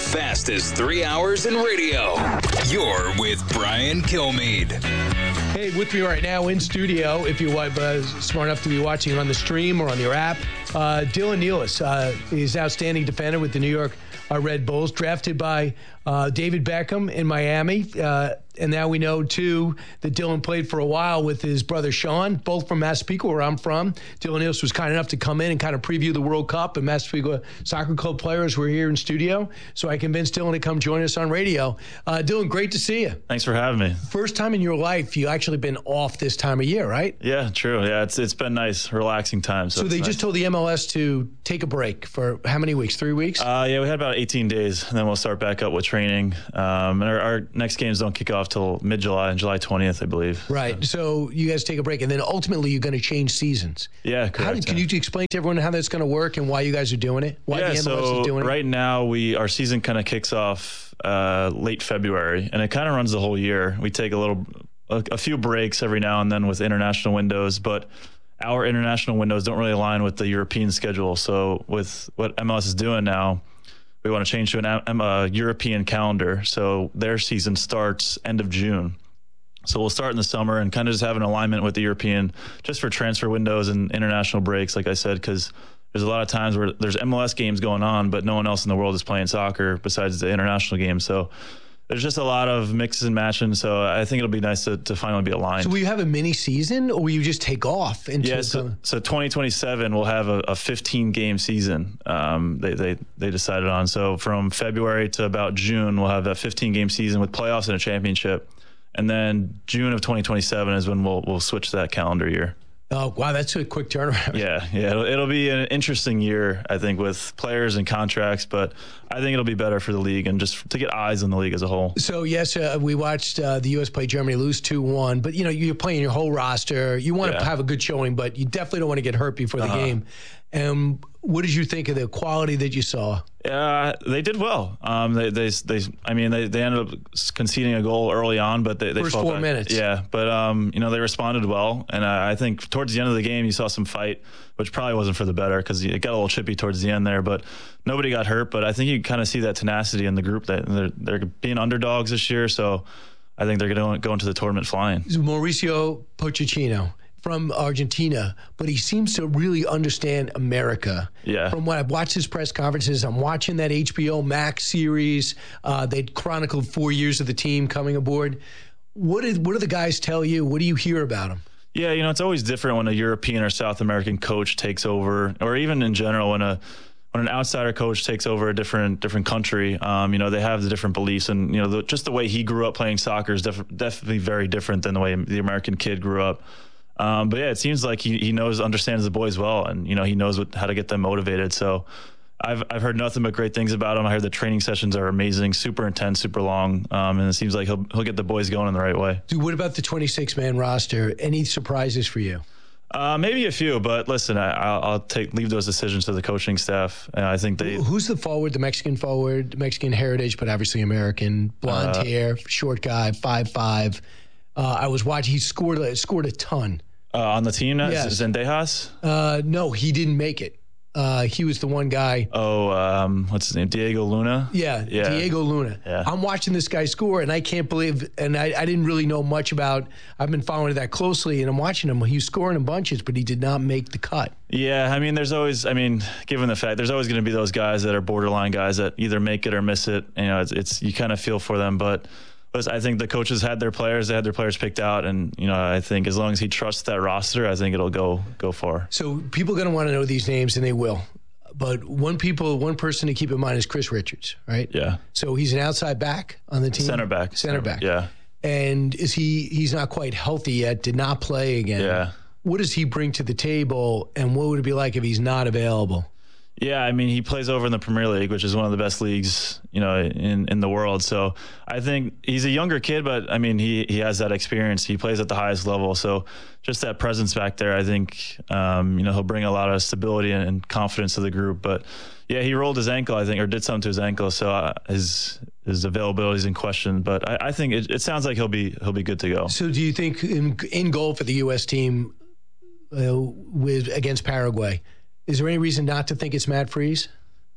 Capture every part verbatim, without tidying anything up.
fastest three hours in radio. You're with Brian Kilmeade. Hey, with me right now in studio, if you're uh, smart enough to be watching on the stream or on your app, uh, Dylan Nealis. Uh, he's an outstanding defender with the New York uh, Red Bulls, drafted by uh, David Beckham in Miami. Uh, and now we know, too, that Dylan played for a while with his brother Sean, both from Massapequa, where I'm from. Dylan Nealis was kind enough to come in and kind of preview the World Cup, and Massapequa Soccer Club players were here in studio. So I convinced Dylan to come join us on radio. Uh, Dylan, great to see you. Thanks for having me. First time in your life you actually been off this time of year, right? Yeah, true. Yeah, it's it's been nice, relaxing time. So, so they nice. just told the M L S to take a break for how many weeks? Three weeks? Uh, yeah, we had about eighteen days, and then we'll start back up with training. Um, and our, our next games don't kick off till mid-July, on July twentieth, I believe. Right. So you guys take a break, and then ultimately you're going to change seasons. Yeah, correct. How did, can yeah. you explain to everyone how that's going to work and why you guys are doing it? Why yeah, the M L S so is doing it? right now we our season kind of kicks off uh, late February, and it kind of runs the whole year. We take a little, a, a few breaks every now and then with international windows, but our international windows don't really align with the European schedule. So with what M L S is doing now, we want to change to an uh, European calendar. So their season starts end of June. So we'll start in the summer and kind of just have an alignment with the European, just for transfer windows and international breaks, like I said, because there's a lot of times where there's M L S games going on, but no one else in the world is playing soccer besides the international games. So there's just a lot of mixes and matching. So I think it'll be nice to, to finally be aligned. So will you have a mini season, or will you just take off? Into yeah, so, so twenty twenty-seven we'll have a, a fifteen game season. Um, they, they they decided on. So from February to about June, we'll have a fifteen game season with playoffs and a championship. And then June of twenty twenty-seven is when we'll we'll switch to that calendar year. Oh, wow, that's a quick turnaround. Yeah, yeah, it'll, it'll be an interesting year, I think, with players and contracts, but I think it'll be better for the league and just to get eyes on the league as a whole. So, yes, uh, we watched uh, the U S play Germany lose two one, but, you know, you're playing your whole roster. You want yeah. to have a good showing, but you definitely don't want to get hurt before the uh-huh. game. And what did you think of the quality that you saw? Yeah, they did well. Um, they, they, they, I mean, they, they ended up conceding a goal early on, but they, they first fought four back. minutes. Yeah, but um, you know, they responded well, and I, I think towards the end of the game, you saw some fight, which probably wasn't for the better because it got a little chippy towards the end there. But nobody got hurt. But I think you kind of see that tenacity in the group that they're they're being underdogs this year, so I think they're going to go into the tournament flying. Mauricio Pochettino from Argentina, but he seems to really understand America. Yeah. From what I've watched his press conferences, I'm watching that H B O Max series. Uh, they chronicled four years of the team coming aboard. What did what do the guys tell you? What do you hear about him? Yeah, you know, it's always different when a European or South American coach takes over, or even in general when a when an outsider coach takes over a different different country. Um, you know, they have the different beliefs, and you know, the, just the way he grew up playing soccer is def- definitely very different than the way the American kid grew up. Um, but yeah, it seems like he, he knows, understands the boys well, and you know he knows what, how to get them motivated. So I've I've heard nothing but great things about him. I heard the training sessions are amazing, super intense, super long, um, and it seems like he'll he'll get the boys going in the right way. Dude, what about the twenty-six man roster? Any surprises for you? Uh, maybe a few, but listen, I, I'll, I'll take leave those decisions to the coaching staff. Uh, I think they. Who's the forward? The Mexican forward, Mexican heritage, but obviously American, blonde uh, hair, short guy, five five. Uh, I was watching. He scored scored a ton. Uh, on the team now? Yes. Zendejas? Uh, no, he didn't make it. Uh, he was the one guy. Oh, um, what's his name? Diego Luna? Yeah, yeah. Diego Luna. Yeah. I'm watching this guy score, and I can't believe, and I, I didn't really know much about, I've been following that closely, and I'm watching him. He was scoring in bunches, but he did not make the cut. Yeah, I mean, there's always, I mean, given the fact, there's always going to be those guys that are borderline guys that either make it or miss it. You know, it's, it's you kind of feel for them, but I think the coaches had their players, they had their players picked out, and you know, I think as long as he trusts that roster, I think it'll go go far. So people are going to want to know these names, and they will. But one people, one person to keep in mind is Chris Richards, right? Yeah. So he's an outside back on the team. Center back. Center back. Yeah. And is he? He's not quite healthy yet. Did not play again. Yeah. What does he bring to the table, and what would it be like if he's not available? Yeah, I mean, he plays over in the Premier League, which is one of the best leagues, you know, in, in the world. So I think he's a younger kid, but I mean, he, he has that experience. He plays at the highest level. So just that presence back there, I think, um, you know, he'll bring a lot of stability and, and confidence to the group. But yeah, he rolled his ankle, I think, or did something to his ankle. So uh, his his availability is in question. But I, I think it, it sounds like he'll be he'll be good to go. So do you think in, in goal for the U S team uh, with against Paraguay, is there any reason not to think it's Matt Freese?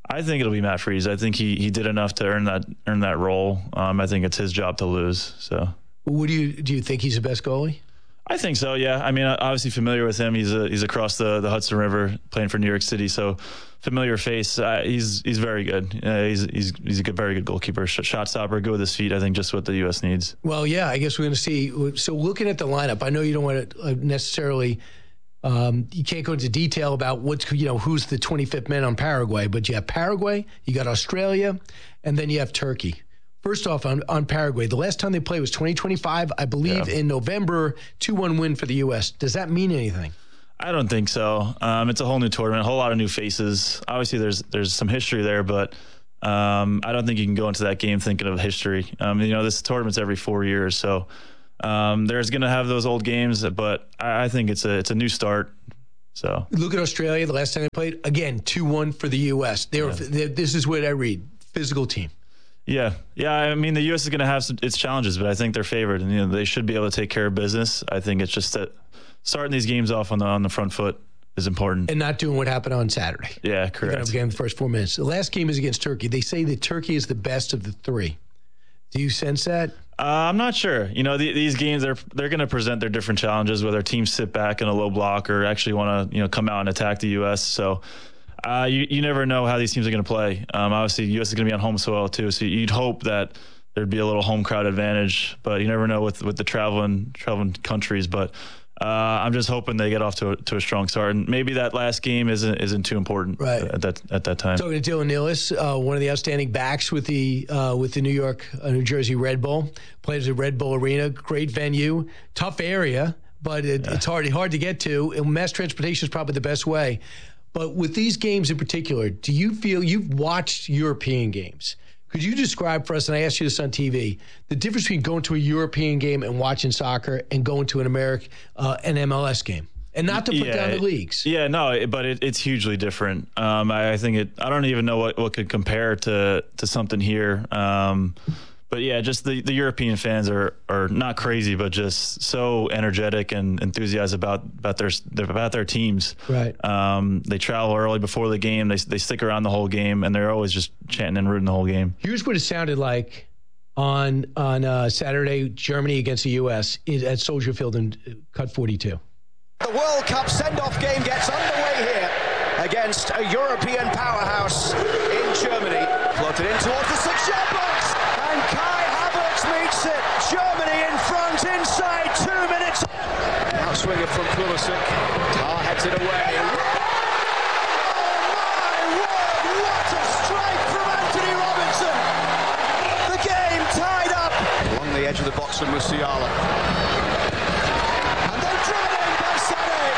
I think it'll be Matt Freese. I think he he did enough to earn that earn that role. Um, I think it's his job to lose. So, what do you do? You think he's the best goalie? I think so. Yeah. I mean, obviously familiar with him. He's a, he's across the, the Hudson River playing for New York City. So familiar face. Uh, he's he's very good. Uh, he's he's he's a good, very good goalkeeper. Sh- shot stopper, good with his feet. I think just what the U S needs. Well, yeah. I guess we're going to see. So looking at the lineup, I know you don't want to necessarily. Um, you can't go into detail about what's, you know, who's the twenty-fifth man on Paraguay, but you have Paraguay, you got Australia, and then you have Turkey. First off, on, on Paraguay, the last time they played was twenty twenty-five, I believe, yeah. in November, two one win for the U S. Does that mean anything? I don't think so. Um, it's a whole new tournament, a whole lot of new faces. Obviously, there's there's some history there, but um, I don't think you can go into that game thinking of history. Um, you know, this tournament's every four years, so um, there's going to have those old games, but I, I think it's a it's a new start. So look at Australia. The last time they played, again, two one for the U S. They were, yeah. they, this is what I read: physical team. Yeah, yeah. I mean, the U S is going to have some, its challenges, but I think they're favored, and you know they should be able to take care of business. I think it's just that starting these games off on the on the front foot is important, and not doing what happened on Saturday. Yeah, correct. Again, the first four minutes. The last game is against Turkey. They say that Turkey is the best of the three. Do you sense that? Uh, I'm not sure. You know, the, these games they're they're going to present their different challenges, whether teams sit back in a low block or actually want to you know come out and attack the U S. So. Uh, you, you never know how these teams are going to play. Um, obviously, the U S is going to be on home soil, too, so you'd hope that there'd be a little home crowd advantage, but you never know with, with the traveling traveling countries. But uh, I'm just hoping they get off to a, to a strong start, and maybe that last game isn't isn't too important right. at that at that time. Talking to Dylan Nealis, uh, one of the outstanding backs with the uh, with the New York, uh, New Jersey Red Bull, plays at Red Bull Arena, great venue, tough area, but it, yeah. it's hard hard to get to, and mass transportation is probably the best way. But with these games in particular, do you feel you've watched European games? Could you describe for us, and I asked you this on T V, the difference between going to a European game and watching soccer and going to an American, uh, an M L S game? And not to put yeah, down the leagues. Yeah, no, but it, it's hugely different. Um, I, I think it, I don't even know what, what could compare to, to something here. Um, But yeah, just the, the European fans are, are not crazy, but just so energetic and enthusiastic about about their about their teams. Right. Um, they travel early before the game. They they stick around the whole game, and they're always just chanting and rooting the whole game. Here's what it sounded like on on uh, Saturday, Germany against the U S at Soldier Field in Cut forty-two. The World Cup send-off game gets underway here against a European powerhouse in Germany. Floated in towards the six-yard box. And Kai Havertz meets it. Germany in front inside two minutes. Outswinger from Pulisic. Tar heads it away. Oh my word, what a strike from Anthony Robinson. The game tied up. Along the edge of the box from Musiala. And then driven in by Sané.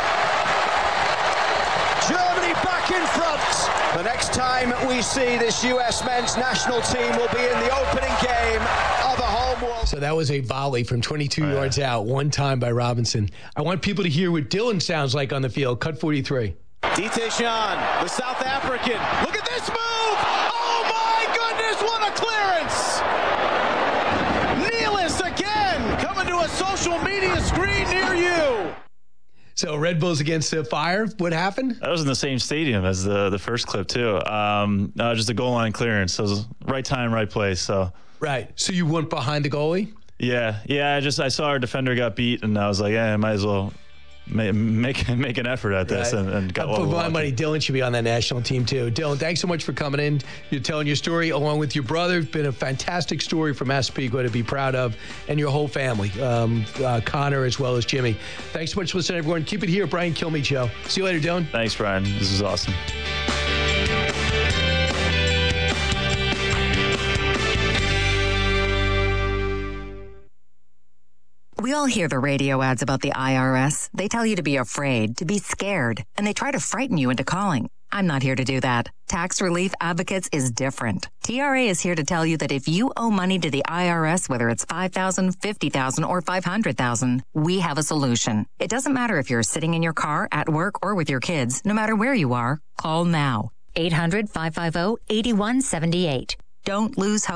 Germany back in front. The next time we see this U S men's national team will be in the opening game of a home world. So that was a volley from twenty-two oh, yards yeah. out, one time by Robinson. I want people to hear what Dylan sounds like on the field. Cut forty-three. Dite Jean, the South African. Look at this move! Oh my goodness, what a clearance! Nealis again, coming to a social media screen near you. So Red Bulls against the Fire. What happened? That was in the same stadium as the the first clip too. Um, uh, just a goal line clearance. So it was right time, right place. So right. So you went behind the goalie? Yeah, yeah. I just I saw our defender got beat, and I was like, yeah, I might as well make make, make an effort at this, right. and, and got for my money. Dylan should be on that national team too. Dylan, thanks so much for coming in. You're telling your story along with your brother. It's been a fantastic story for Massapequa to be proud of, and your whole family, um, uh, Connor as well as Jimmy. Thanks so much for listening, everyone. Keep it here, Brian Kilmeade Show. See you later, Dylan. Thanks, Brian. This is awesome. We all hear the radio ads about the I R S. They tell you to be afraid, to be scared, and they try to frighten you into calling. I'm not here to do that. Tax Relief Advocates is different. T R A is here to tell you that if you owe money to the I R S, whether it's five thousand dollars, fifty thousand dollars, or five hundred thousand dollars, we have a solution. It doesn't matter if you're sitting in your car, at work, or with your kids. No matter where you are, call now. eight hundred, five five zero, eight one seven eight. Don't lose hope.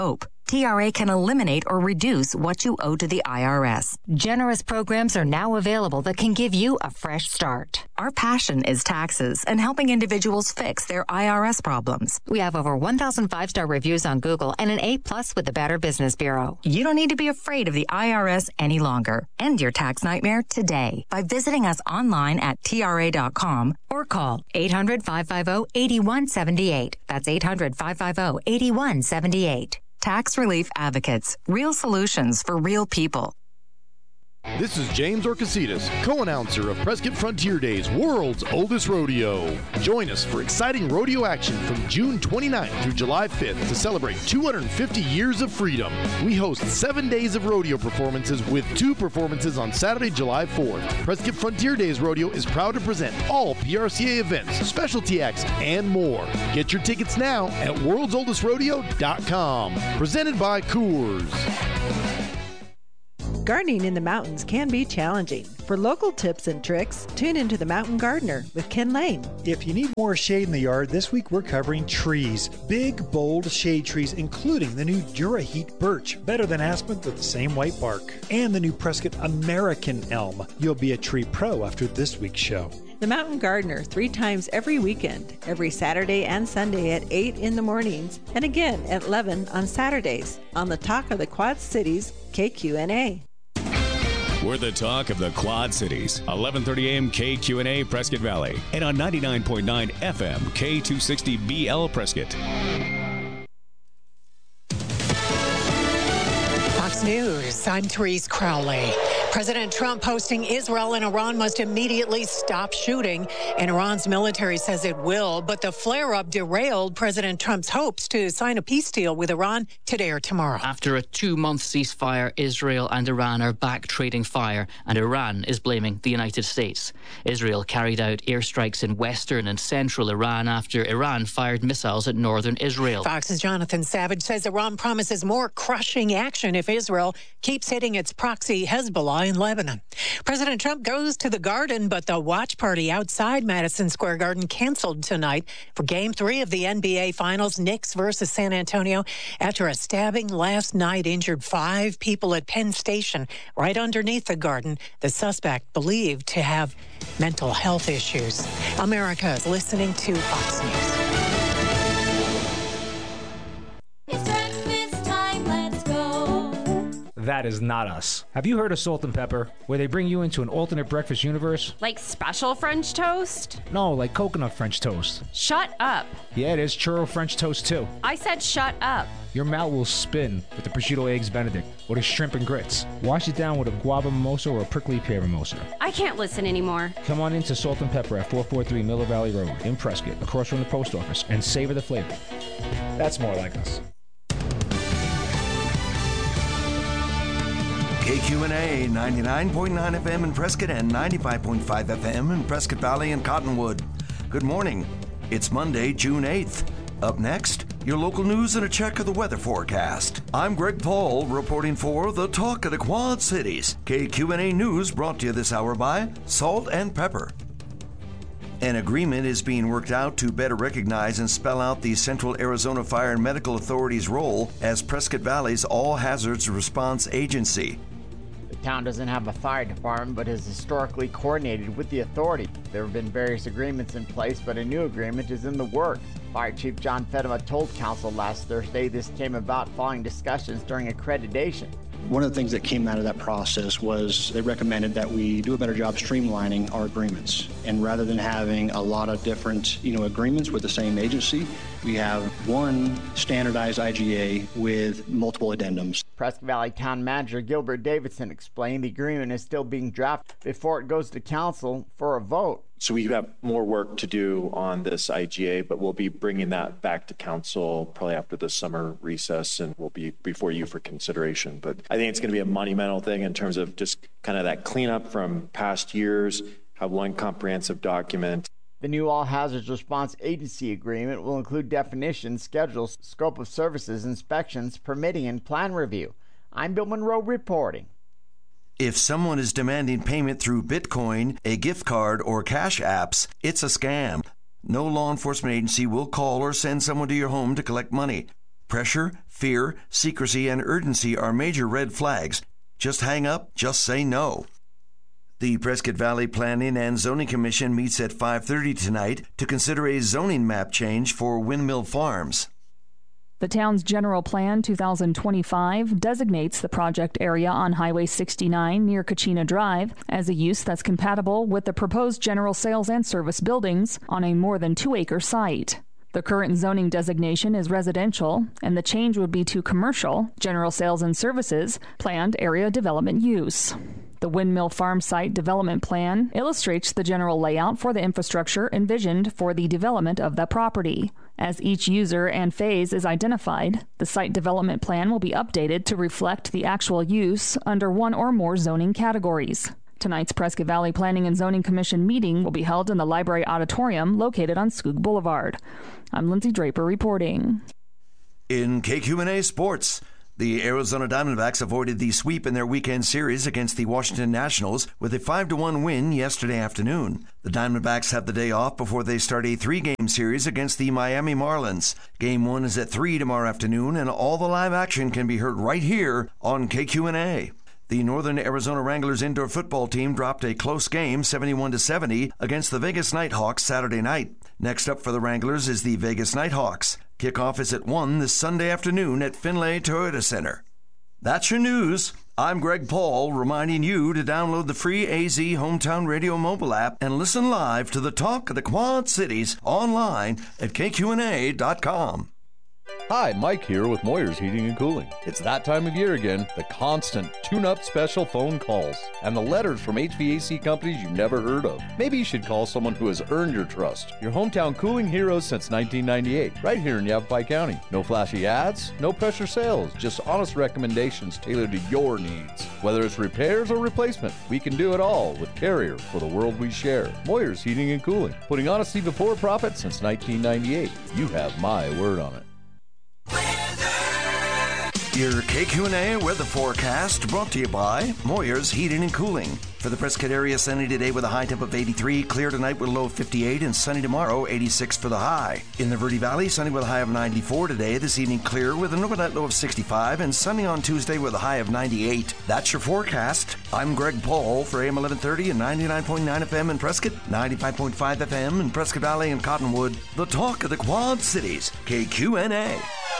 T R A can eliminate or reduce what you owe to the I R S. Generous programs are now available that can give you a fresh start. Our passion is taxes and helping individuals fix their I R S problems. We have over one thousand five-star reviews on Google and an A-plus with the Better Business Bureau. You don't need to be afraid of the I R S any longer. End your tax nightmare today by visiting us online at T R A dot com or call eight hundred, five five zero, eight one seven eight. That's eight hundred, five five zero, eight one seven eight. Tax Relief Advocates. Real solutions for real people. This is James Orcasitas, co-announcer of Prescott Frontier Days, world's oldest rodeo. Join us for exciting rodeo action from June twenty-ninth through July fifth to celebrate two hundred fifty years of freedom. We host seven days of rodeo performances with two performances on Saturday, July fourth. Prescott Frontier Days Rodeo is proud to present all P R C A events, specialty acts, and more. Get your tickets now at worlds oldest rodeo dot com. Presented by Coors. Gardening in the mountains can be challenging. For local tips and tricks, tune into The Mountain Gardener with Ken Lane. If you need more shade in the yard, this week we're covering trees. Big, bold shade trees, including the new DuraHeat birch, better than aspen with the same white bark, and the new Prescott American elm. You'll be a tree pro after this week's show. The Mountain Gardener, three times every weekend, every Saturday and Sunday at eight in the mornings, and again at eleven on Saturdays, on the Talk of the Quad Cities, K Q N A. We're the talk of the Quad Cities. eleven thirty a.m. K Q N A Prescott Valley. And on ninety-nine point nine F M K two sixty B L Prescott. Fox News, I'm Therese Crowley. President Trump posting Israel and Iran must immediately stop shooting, and Iran's military says it will, but the flare-up derailed President Trump's hopes to sign a peace deal with Iran today or tomorrow. After a two-month ceasefire, Israel and Iran are back trading fire, and Iran is blaming the United States. Israel carried out airstrikes in western and central Iran after Iran fired missiles at northern Israel. Fox's Jonathan Savage says Iran promises more crushing action if Israel keeps hitting its proxy Hezbollah in Lebanon. President Trump goes to the Garden, but the watch party outside Madison Square Garden canceled tonight for Game three of the N B A Finals, Knicks versus San Antonio. After a stabbing last night injured five people at Penn Station right underneath the Garden, the suspect believed to have mental health issues. America is listening to Fox News. That is not us. Have you heard of Salt and Pepper, where they bring you into an alternate breakfast universe? Like special French toast? No, like coconut French toast. Shut up. Yeah, it is churro French toast too. I said shut up. Your mouth will spin with the prosciutto eggs Benedict or the shrimp and grits. Wash it down with a guava mimosa or a prickly pear mimosa. I can't listen anymore. Come on into Salt and Pepper at four forty-three Miller Valley Road in Prescott, across from the post office, and savor the flavor. That's more like us. K Q N A ninety-nine point nine F M in Prescott and ninety-five point five F M in Prescott Valley and Cottonwood. Good morning. It's Monday, June eighth. Up next, your local news and a check of the weather forecast. I'm Greg Paul reporting for the Talk of the Quad Cities. K Q N A News brought to you this hour by Salt and Pepper. An agreement is being worked out to better recognize and spell out the Central Arizona Fire and Medical Authority's role as Prescott Valley's all hazards response agency. The town doesn't have a fire department, but is historically coordinated with the authority. There have been various agreements in place, but a new agreement is in the works. Fire Chief John Fedema told council last Thursday this came about following discussions during accreditation. One of the things that came out of that process was they recommended that we do a better job streamlining our agreements. And rather than having a lot of different, you know, agreements with the same agency, we have one standardized I G A with multiple addendums. Prescott Valley Town Manager Gilbert Davidson explained the agreement is still being drafted before it goes to council for a vote. So we have more work to do on this I G A, but we'll be bringing that back to council probably after the summer recess, and we'll be before you for consideration. But I think it's going to be a monumental thing in terms of just kind of that cleanup from past years, have one comprehensive document. The new All Hazards Response Agency agreement will include definitions, schedules, scope of services, inspections, permitting, and plan review. I'm Bill Monroe reporting. If someone is demanding payment through Bitcoin, a gift card, or cash apps, it's a scam. No law enforcement agency will call or send someone to your home to collect money. Pressure, fear, secrecy, and urgency are major red flags. Just hang up, just say no. The Prescott Valley Planning and Zoning Commission meets at five thirty tonight to consider a zoning map change for Windmill Farms. The town's General Plan two thousand twenty-five designates the project area on Highway sixty-nine near Kachina Drive as a use that's compatible with the proposed general sales and service buildings on a more than two-acre site. The current zoning designation is residential, and the change would be to commercial, general sales and services, planned area development use. The Windmill Farm Site Development Plan illustrates the general layout for the infrastructure envisioned for the development of the property. As each user and phase is identified, the site development plan will be updated to reflect the actual use under one or more zoning categories. Tonight's Prescott Valley Planning and Zoning Commission meeting will be held in the Library Auditorium located on Skoog Boulevard. I'm Lindsay Draper reporting. In K Q and A Sports, the Arizona Diamondbacks avoided the sweep in their weekend series against the Washington Nationals with a five to one win yesterday afternoon. The Diamondbacks have the day off before they start a three-game series against the Miami Marlins. Game one is at three tomorrow afternoon, and all the live action can be heard right here on K Q and A. The Northern Arizona Wranglers indoor football team dropped a close game, seventy-one to seventy, against the Vegas Nighthawks Saturday night. Next up for the Wranglers is the Vegas Nighthawks. Kickoff is at one this Sunday afternoon at Finlay Toyota Center. That's your news. I'm Greg Paul, reminding you to download the free A Z Hometown Radio mobile app and listen live to the talk of the Quad Cities online at K Q N A dot com. Hi, Mike here with Moyer's Heating and Cooling. It's that time of year again, the constant tune-up special phone calls and the letters from H V A C companies you've never heard of. Maybe you should call someone who has earned your trust. Your hometown cooling heroes since nineteen ninety-eight, right here in Yavapai County. No flashy ads, no pressure sales, just honest recommendations tailored to your needs. Whether it's repairs or replacement, we can do it all with Carrier for the world we share. Moyer's Heating and Cooling, putting honesty before profit since nineteen ninety-eight. You have my word on it. Your K Q and A weather forecast brought to you by Moyer's Heating and Cooling. For the Prescott area, sunny today with a high temp of eighty-three, clear tonight with a low of fifty-eight, and sunny tomorrow, eighty-six for the high. In the Verde Valley, sunny with a high of ninety-four today. This evening, clear with an overnight low of sixty-five, and sunny on Tuesday with a high of ninety-eight. That's your forecast. I'm Greg Paul for A M eleven thirty and ninety-nine point nine F M in Prescott, ninety-five point five F M in Prescott Valley and Cottonwood. The talk of the Quad Cities, K Q N A.